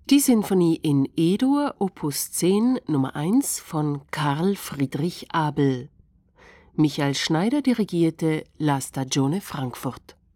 Die Sinfonie in E-Dur, Opus 10, Nummer 1 von Carl Friedrich Abel. Michael Schneider dirigierte La Stagione Frankfurt.